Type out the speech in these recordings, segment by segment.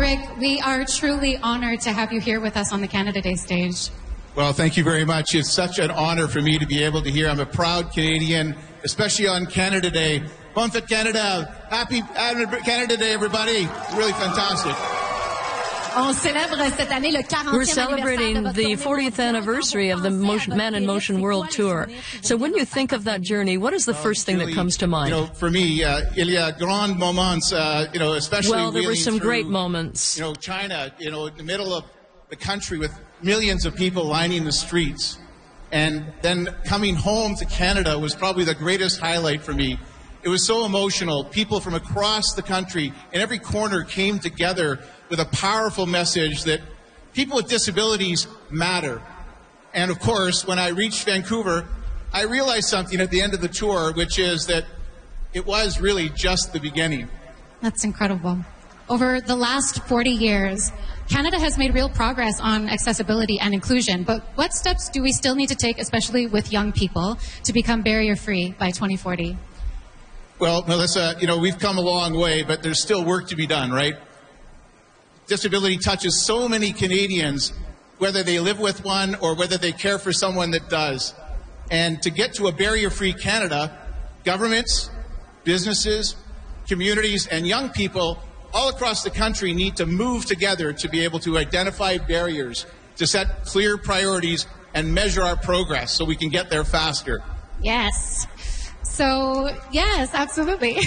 Rick, we are truly honored to have you here with us on the Canada Day stage. Well, thank you very much. It's such an honor for me to be able to hear. I'm a proud Canadian, especially on Canada Day. Bon fête Canada. Happy Canada Day, everybody. It's really fantastic. On célèbre cette année le 40e We're celebrating the 40th anniversry of the Man in Motion World Tour. So when you think of that journey, what is the first thing that comes to mind? You know, for me, il y a grands moments, especially well, there were some great moments. China, in the middle of the country with millions of people lining the streets. And then coming home to Canada was probably the greatest highlight for me. It was so emotional. People from across the country in every corner came together with a powerful message that people with disabilities matter. And of course, when I reached Vancouver, I realized something at the end of the tour, which is that it was really just the beginning. That's incredible. Over the last 40 years, Canada has made real progress on accessibility and inclusion, but what steps do we still need to take, especially with young people, to become barrier-free by 2040? Well, Melissa, we've come a long way, but there's still work to be done, right? Disability touches so many Canadians, whether they live with one or whether they care for someone that does. And to get to a barrier-free Canada, governments, businesses, communities, and young people all across the country need to move together to be able to identify barriers, to set clear priorities, and measure our progress so we can get there faster. Yes. So, yes, absolutely.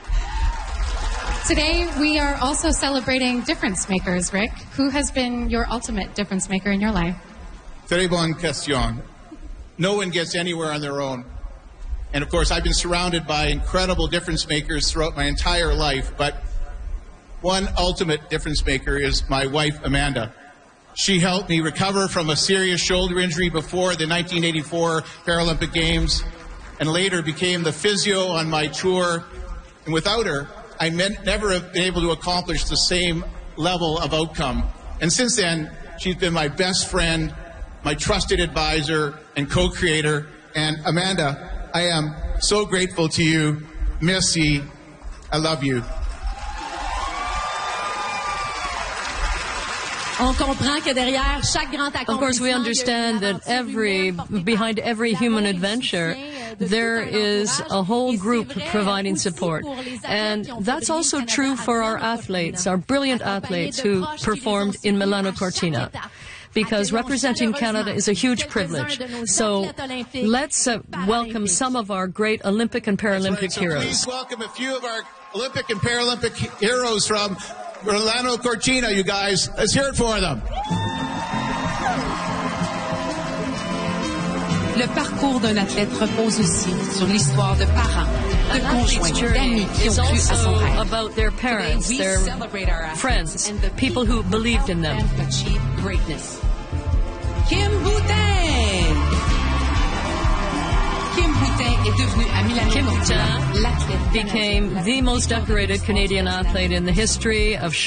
Today, we are also celebrating difference makers, Rick. Who has been your ultimate difference maker in your life? Très bonne question. No one gets anywhere on their own. And of course, I've been surrounded by incredible difference makers throughout my entire life, but one ultimate difference maker is my wife, Amanda. She helped me recover from a serious shoulder injury before the 1984 Paralympic Games and later became the physio on my tour. And without her, I never have been able to accomplish the same level of outcome. And since then, she's been my best friend, my trusted advisor, and co-creator. And Amanda, I am so grateful to you. Merci. I love you. Of course, we understand that behind every human adventure, there is a whole group providing support. And that's also true for our athletes, our brilliant athletes who performed in Milano Cortina. Because representing Canada is a huge privilege. So let's welcome some of our great Olympic and Paralympic heroes. Please welcome a few of our Olympic and Paralympic heroes from Milano Cortina, you guys. Let's hear it for them. Le parcours d'un athlète repose aussi sur l'histoire de parents, de conjoints, d'amis qui ont cru à son rêve. About their parents, their friends, and the people who believed in them. Achieve greatness. Kim Boutin! Kim Boutin est devenue à Milano Cortina l'athlète became the most decorated Canadian athlete in the history of